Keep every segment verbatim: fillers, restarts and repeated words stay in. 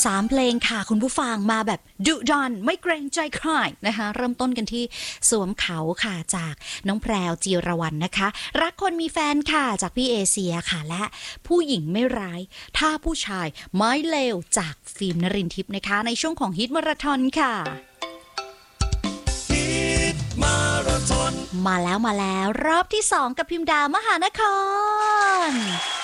สามเพลงค่ะคุณผู้ฟังมาแบบดุดันไม่เกรงใจใครนะคะเริ่มต้นกันที่สวมเขาค่ะจากน้องแพรวจีรวรรณนะคะรักคนมีแฟนค่ะจากพี่เอเชียค่ะและผู้หญิงไม่ร้ายถ้าผู้ชายไม่เลวจากฟิล์มนรินทร์ทิพย์นะคะในช่วงของฮิตมาราธอนค่ะมาแล้วมาแล้วรอบที่สองกับพิมดามหานคร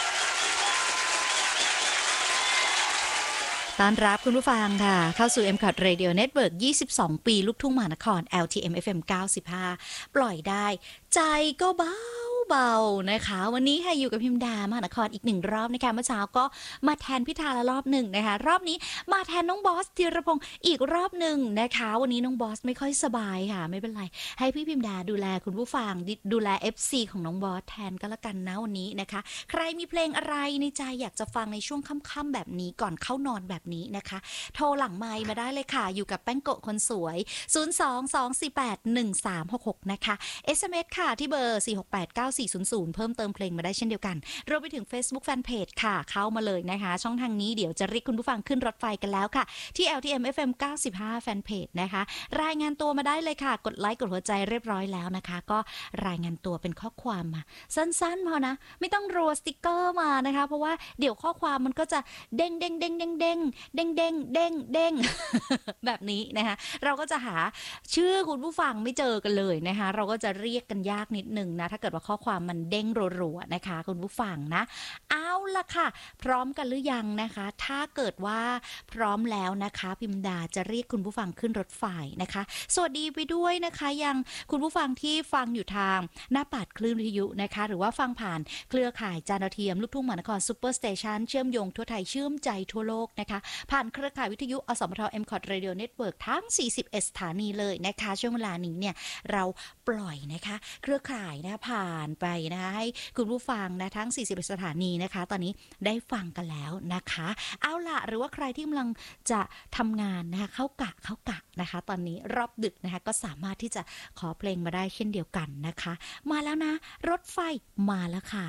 ต้อนรับคุณผู้ฟังค่ะเข้าสู่ เอ็ม ซี โอ ที Radio Network ยี่สิบสองปีลูกทุ่งมหานคร แอล ที เอ็ม เอฟ เอ็ม เก้าสิบห้าปล่อยได้ใจก็เบาเบานะคะวันนี้ค่ะอยู่กับพิมดามหานครอีกหนึ่งรอบนะคะเมื่อเช้าก็มาแทนพิธาละรอบหนึ่งนะคะรอบนี้มาแทนน้องบอสธีรพงศ์อีกรอบหนึ่งนะคะวันนี้น้องบอสไม่ค่อยสบายค่ะไม่เป็นไรให้พี่พิมดาดูแลคุณผู้ฟังดูแล เอฟ ซี ของน้องบอสแทนก็แล้วกันนะวันนี้นะคะใครมีเพลงอะไรในใจอยากจะฟังในช่วงค่ำๆแบบนี้ก่อนเข้านอนแบบนี้นะคะโทรหลังไมค์มาได้เลยค่ะอยู่กับแป้งโกะคนสวยศูนย์ สอง สอง สี่ แปด หนึ่ง สาม หก หกนะคะ เอส เอ็ม เอส ค่ะที่เบอร์สี่ หก แปด เก้า สี่ ศูนย์ ศูนย์เพิ่มเติมเพลงมาได้เช่นเดียวกันรวมไปถึง Facebook Fanpage ค่ะเข้ามาเลยนะคะช่องทางนี้เดี๋ยวจะเรียกคุณผู้ฟังขึ้นรถไฟกันแล้วค่ะที่ แอล ที เอ็ม เอฟ เอ็ม เก้าสิบห้า Fanpage นะคะรายงานตัวมาได้เลยค่ะกดไลค์กดหัวใจเรียบร้อยแล้วนะคะก็รายงานตัวเป็นข้อความมาสั้นๆพอนะไม่ต้องรัวสติกเกอร์มานะคะเพราะว่าเดี๋ยวข้อความมันก็จะเด้งเด้งเด้งเด้งเด้งเด้งเด้งเด้งเด้งแบบนี้นะคะเราก็จะหาชื่อคุณผู้ฟังไม่เจอกันเลยนะคะเราก็จะเรียกกันยากนิดนึงนะถ้าเกิดว่าข้อความมันเด้งรัวๆนะคะคุณผู้ฟังนะเอาล่ะค่ะพร้อมกันหรือยังนะคะถ้าเกิดว่าพร้อมแล้วนะคะพิมดาจะเรียกคุณผู้ฟังขึ้นรถไฟนะคะสวัสดีไปด้วยนะคะยังคุณผู้ฟังที่ฟังอยู่ทางหน้าปัดคลื่นวิทยุนะคะหรือว่าฟังผ่านเครือข่ายจานดาวเทียมลูกทุ่งมหานครซุปเปอร์สเตชันเชื่อมโยงทั่วไทยเชื่อมใจทั่วโลกนะคะผ่านเครือข่ายวิทยุอสมท เอ็ม ซี โอ ที Radio Network ทั้งสี่สิบเอ็ดสถานีเลยนะคะช่วงเวลานี้เนี่ยเราปล่อยนะคะเครือข่ายนะผ่านไปนะคะให้คุณผู้ฟังนะทั้งสี่สิบเอ็ดสถานีนะคะตอนนี้ได้ฟังกันแล้วนะคะเอาล่ะหรือว่าใครที่กำลังจะทำงานนะคะเข้ากะเข้ากะนะคะตอนนี้รอบดึกนะคะก็สามารถที่จะขอเพลงมาได้เช่นเดียวกันนะคะมาแล้วนะรถไฟมาแล้วค่ะ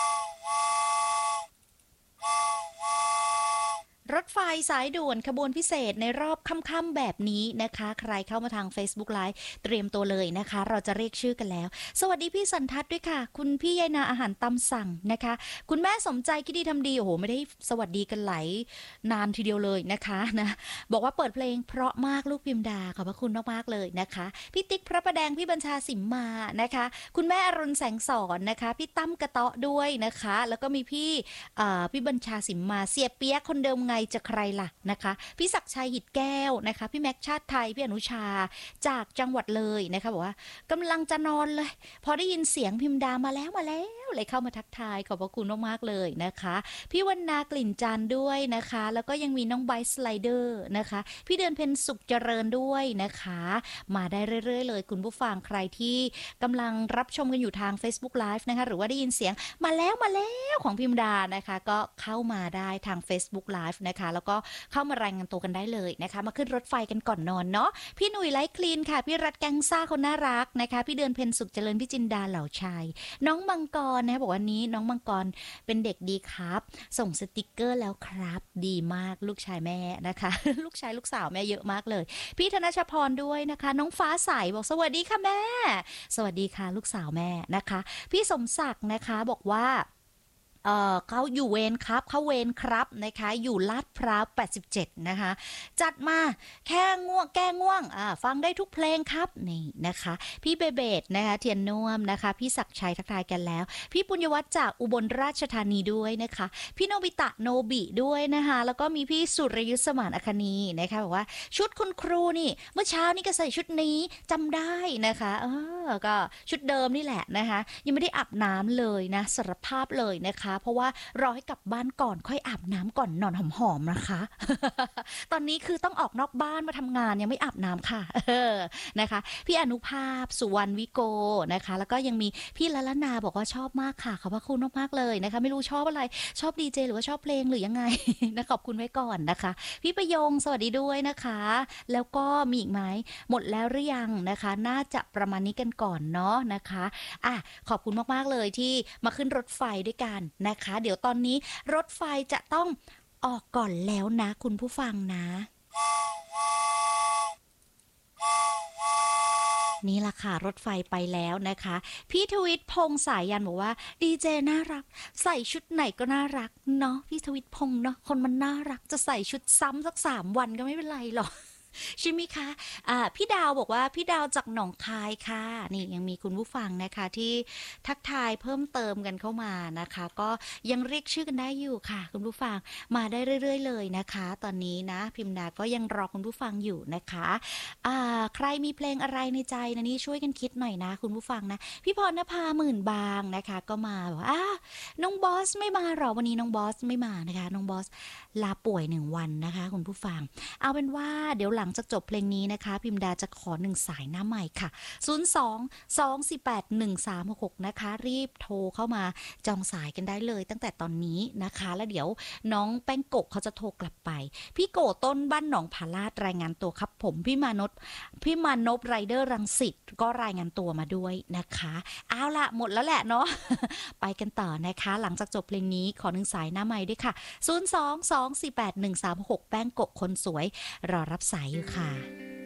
รถไฟสายด่วนขบวนพิเศษในรอบค่ำๆแบบนี้นะคะใครเข้ามาทาง Facebook Live เตรียมตัวเลยนะคะเราจะเรียกชื่อกันแล้วสวัสดีพี่สันทัศน์ด้วยค่ะคุณพี่ยายนาอาหารตามสั่งนะคะคุณแม่สมใจคิดดีทำดีโอ้โหไม่ได้สวัสดีกันหลายนานทีเดียวเลยนะคะนะบอกว่าเปิดเพลงเพราะมากลูกพิมดาขอบพระคุณมากๆเลยนะคะพี่ติ๊กพระประแดงพี่บัญชาสิมมานะคะคุณแม่อรุณแสงสอนนะคะพี่ตั้มกระเตาะด้วยนะคะแล้วก็มีพี่พี่บัญชาสิมมาเสียเปียกคนเดิมไงจะใครล่ะนะคะพี่ศักดิ์ชัยหิดแก้วนะคะพี่แม็กชาติไทยพี่อนุชาจากจังหวัดเลยนะคะบอกว่ากำลังจะนอนเลยพอได้ยินเสียงพิมดามาแล้วมาแล้วเลยเข้ามาทักทายขอบพระคุณมากๆเลยนะคะพี่วรรณากลิ่นจันด้วยนะคะแล้วก็ยังมีน้องไบสไลเดอร์นะคะพี่เดือนเพ็ญสุขเจริญด้วยนะคะมาได้เรื่อยๆเลยคุณผู้ฟังใครที่กำลังรับชมกันอยู่ทาง Facebook Live นะคะหรือว่าได้ยินเสียงมาแล้วมาแล้วของพิมดานะคะก็เข้ามาได้ทาง Facebook Live นะคะแล้วก็เข้ามารายงานตัวกันได้เลยนะคะมาขึ้นรถไฟกันก่อนนอนเนาะพี่หนุ่ยไลท์คลีนค่ะพี่รัฐแกงซ่าคนน่ารักนะคะพี่เดือนเพ็ญสุขเจริญพี่จินดาเหล่าชัยน้องมังกรนะบอกว่านี้น้องมังกรเป็นเด็กดีครับส่งสติกเกอร์แล้วครับดีมากลูกชายแม่นะคะลูกชายลูกสาวแม่เยอะมากเลยพี่ธนชพรด้วยนะคะน้องฟ้าใสบอกสวัสดีค่ะแม่สวัสดีค่ะลูกสาวแม่นะคะพี่สมศักดิ์นะคะบอกว่าเอ่อเขาอยู่เวรครับเขาเวรครับนะคะอยู่ลาดพร้าวแปดสิบเจ็ดนะคะจัดมาแค่ง่วงแก้ง่วงอ่าฟังได้ทุกเพลงครับนี่นะคะพี่เบเบดนะคะเทียนน่วมนะคะพี่ศักดิ์ชัยทักทายกันแล้วพี่ปุญญวัฒน์จากอุบลราชธานีด้วยนะคะพี่โนบิตะโนบิด้วยนะคะแล้วก็มีพี่สุรยุทธสมานอคณีนะคะบอกว่าชุดคุณครูนี่เมื่อเช้านี่ก็ใส่ชุดนี้จำได้นะคะเออก็ชุดเดิมนี่แหละนะคะยังไม่ได้อาบน้ำเลยนะสารภาพเลยนะคะเพราะว่ารอให้กลับบ้านก่อนค่อยอาบน้ำก่อนนอนหอมๆนะคะ ตอนนี้คือต้องออกนอกบ้านมาทำงานยังไม่อาบน้ำค่ะนะคะพี่อนุภาพสุวรรณวิโกนะคะแล้วก็ยังมีพี่ละละนาบอกว่าชอบมากค่ะขอบพระคุณมากๆเลยนะคะไม่รู้ชอบอะไรชอบดีเจหรือว่าชอบเพลงหรือยังไง นะขอบคุณไว้ก่อนนะคะพี่ประยงสวัสดีด้วยนะคะแล้วก็มีอีกไหมหมดแล้วหรือยังนะคะน่าจะประมาณนี้กันก่อนเนาะนะคะอ่ะขอบคุณมากๆเลยที่มาขึ้นรถไฟด้วยกันนะคะเดี๋ยวตอนนี้รถไฟจะต้องออกก่อนแล้วนะคุณผู้ฟังนะ นี่ล่ะค่ะรถไฟไปแล้วนะคะพี่ทวิตพงษ์สายันบอกว่าดีเจน่ารักใส่ชุดไหนก็น่ารักเนาะพี่ทวิตพงษ์เนาะคนมันน่ารักจะใส่ชุดซ้ำสักสามวันก็ไม่เป็นไรหรอก ใช่ไหมคะอ่าพี่ดาวบอกว่าพี่ดาวจากหนองคายค่ะนี่ยังมีคุณผู้ฟังนะคะที่ทักทายเพิ่มเติมกันเข้ามานะคะก็ยังเรียกชื่อกันได้อยู่ค่ะคุณผู้ฟังมาได้เรื่อยๆเลยนะคะตอนนี้นะพิมพ์ดาก็ยังรอคุณผู้ฟังอยู่นะคะอ่าใครมีเพลงอะไรในใจนะนี่ช่วยกันคิดหน่อยนะคุณผู้ฟังนะพี่พรณภาหมื่นบางนะคะก็มาบอกว่าอ้าน้องบอสไม่มาหรอวันนี้น้องบอสไม่มานะคะน้องบอสลาป่วยหนึ่งวันนะคะคุณผู้ฟัง เอาเป็นว่าเดี๋ยวหลังจากจบเพลงนี้นะคะพิมดาจะขอหนึ่งสายหน้าใหม่ค่ะศูนย์ สอง สอง สี่ แปด หนึ่ง สาม หก หกนะคะรีบโทรเข้ามาจองสายกันได้เลยตั้งแต่ตอนนี้นะคะแล้วเดี๋ยวน้องแป้งโกะเขาจะโทรกลับไปพี่โกะต้นบ้านหนองผาลาดรายงานตัวครับผมพี่มานพพี่มานพไรเดอร์รังสิตก็รายงานตัวมาด้วยนะคะเอาละหมดแล้วแหละเนาะ ไปกันต่อนะคะหลังจากจบเพลงนี้ขอหนึ่งสายหน้าใหม่ด้วยค่ะศูนย์ สอง สอง สี่ แปด หนึ่ง สาม หก แป้งโกะคนสวยรอรับสายอยู่ค่ะ